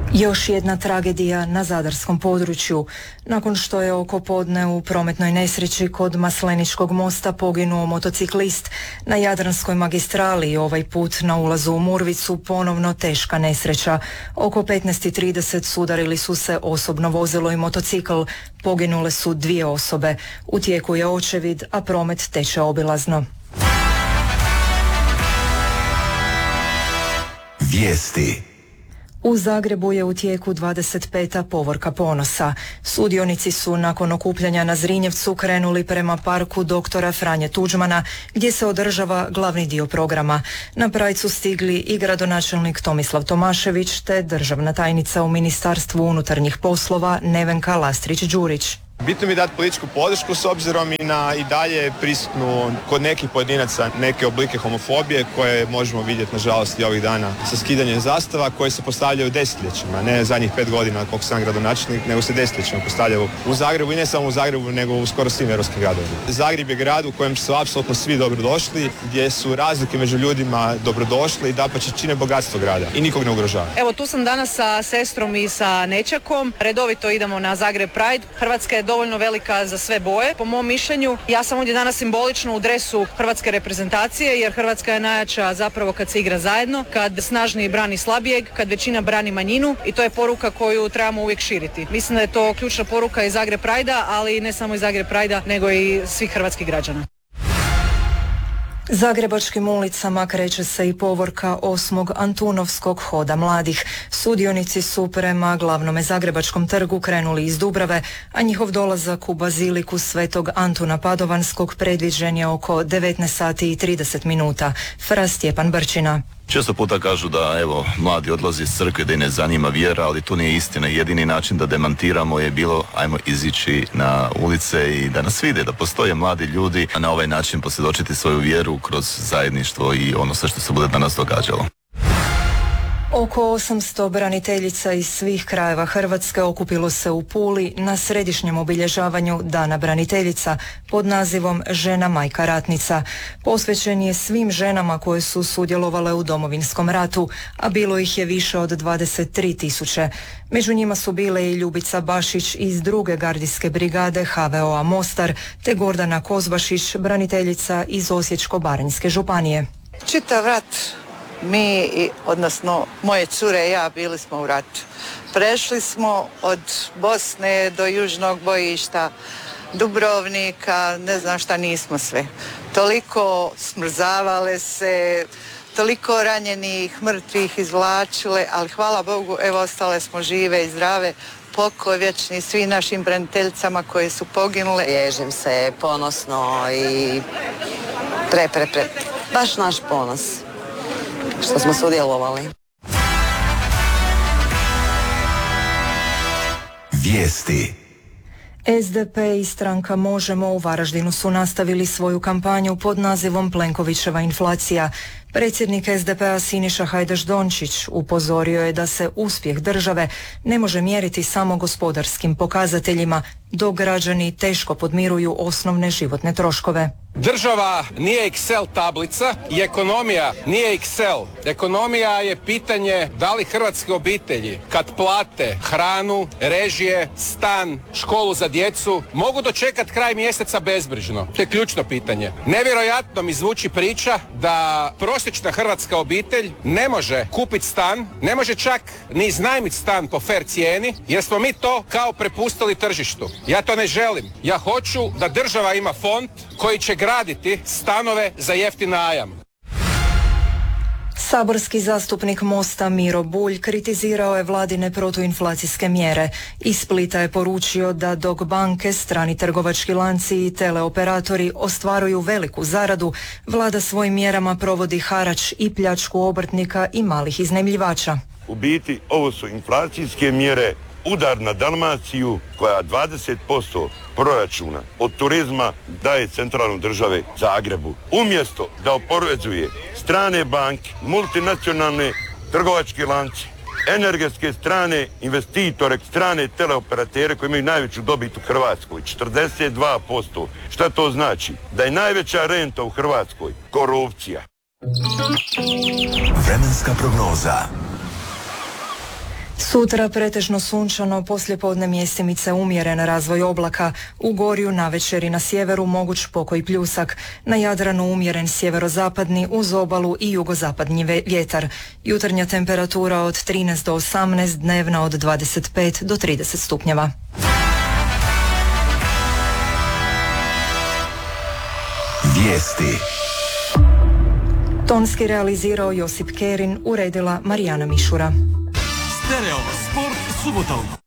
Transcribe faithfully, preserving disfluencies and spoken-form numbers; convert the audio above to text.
Još jedna tragedija na zadarskom području. Nakon što je oko podne u prometnoj nesreći kod Masleničkog mosta poginuo motociklist, na Jadranskoj magistrali ovaj put na ulazu u Murvicu ponovno teška nesreća. Oko petnaest i trideset sudarili su se osobno vozilo i motocikl. Poginule su dvije osobe. U tijeku je očevid, a promet teče obilazno. Vijesti. U Zagrebu je u tijeku dvadeset peta povorka ponosa. Sudionici su nakon okupljanja na Zrinjevcu krenuli prema parku doktora Franje Tuđmana, gdje se održava glavni dio programa. Na Pride su stigli i gradonačelnik Tomislav Tomašević te državna tajnica u Ministarstvu unutarnjih poslova Nevenka Lastrić-Đurić. Bitno mi je dati političku podršku s obzirom i na i dalje prisutnu kod nekih pojedinaca neke oblike homofobije koje možemo vidjeti nažalost i ovih dana sa skidanjem zastava koje se postavljaju desetljećima, ne zadnjih pet godina koliko sam gradonačelnik, nego se desetljećima postavljaju u Zagrebu i ne samo u Zagrebu nego u skoro svim europskim gradovima. Zagreb je grad u kojem su apsolutno svi dobrodošli, gdje su razlike među ljudima dobrodošle i dapače čine bogatstvo grada i nikog ne ugrožava. Evo tu sam danas sa sestrom i sa nećakom, redovito idemo na Zagreb Pride. Hrvatska je dovoljno velika za sve boje, po mom mišljenju. Ja sam ovdje danas simbolično u dresu hrvatske reprezentacije, jer Hrvatska je najjača zapravo kad se igra zajedno, kad snažniji brani slabijeg, kad većina brani manjinu i to je poruka koju trebamo uvijek širiti. Mislim da je to ključna poruka iz Zagreb Pride-a, ali ne samo iz Zagreb Pride-a, nego i svih hrvatskih građana. Zagrebačkim ulicama kreće se i povorka osmog Antunovskog hoda mladih. Sudionici su prema glavnome Zagrebačkom trgu krenuli iz Dubrave, a njihov dolazak u baziliku Svetog Antuna Padovanskog predviđen je oko devetnaest sati i trideset minuta. Fra Stjepan Brčina. Često puta kažu da evo mladi odlazi iz crkve, da i ne zanima vjera, ali to nije istina. Jedini način da demantiramo je bilo ajmo izići na ulice i da nas vide, da postoje mladi ljudi, a na ovaj način posvjedočiti svoju vjeru kroz zajedništvo i ono sve što se bude danas događalo. Oko osamsto braniteljica iz svih krajeva Hrvatske okupilo se u Puli na središnjem obilježavanju Dana braniteljica pod nazivom Žena majka ratnica. Posvećen je svim ženama koje su sudjelovale u Domovinskom ratu, a bilo ih je više od dvadeset tri tisuće. Među njima su bile i Ljubica Bašić iz druge gardijske brigade ha ve o a Mostar te Gordana Kozbašić, braniteljica iz Osječko-baranjske županije. Čitav rat mi, odnosno moje cure i ja, bili smo u ratu. Prešli smo od Bosne do južnog bojišta, Dubrovnika, ne znam šta nismo sve. Toliko smrzavale se, toliko ranjenih, mrtvih izvlačile, ali hvala Bogu, evo ostale smo žive i zdrave. Pokoj vječni svim našim braniteljicama koje su poginule. Ježim se ponosno i pre, pre, pre. Baš naš ponos što smo sudjelovali. Vijesti. es de pe i stranka Možemo u Varaždinu su nastavili svoju kampanju pod nazivom Plenkovićeva inflacija. Predsjednik es de pe a Siniša Hajdaš Dončić upozorio je da se uspjeh države ne može mjeriti samo gospodarskim pokazateljima, dok građani teško podmiruju osnovne životne troškove. Država nije Excel tablica i ekonomija nije Excel. Ekonomija je pitanje da li hrvatske obitelji kad plate hranu, režije, stan, školu za djecu mogu dočekati kraj mjeseca bezbrižno. To je ključno pitanje. Nevjerojatno mi zvuči priča da prosječna hrvatska obitelj ne može kupiti stan, ne može čak ni iznajmiti stan po fer cijeni, jer smo mi to kao prepustili tržištu. Ja to ne želim. Ja hoću da država ima fond koji će graditi stanove za jeftin najam. Saborski zastupnik Mosta Miro Bulj kritizirao je vladine protuinflacijske mjere. Iz Splita je poručio da dok banke, strani trgovački lanci i teleoperatori ostvaruju veliku zaradu, vlada svojim mjerama provodi harač i pljačku obrtnika i malih iznajmljivača. U biti ovo su inflacijske mjere, udar na Dalmaciju koja dvadeset posto proračuna od turizma daje centralnoj države Zagrebu. Umjesto da oporezuje strane banke, multinacionalne trgovačke lance, energetske strane investitore, strane teleoperatere koji imaju najveću dobit u Hrvatskoj, četrdeset dva posto. Šta to znači? Da je najveća renta u Hrvatskoj korupcija. Vremenska prognoza. Sutra pretežno sunčano, poslijepodne mjestimice umjeren razvoj oblaka, u Gorju navečer i na sjeveru moguć pokoj pljusak, na Jadranu umjeren sjeverozapadni, uz obalu i jugozapadni vjetar. Jutarnja temperatura od trinaest do osamnaest, dnevna od dvadeset pet do trideset stupnjeva. Vijesti. Tonski realizirao Josip Kerin, uredila Marijana Mišura. Stereo sport subotom.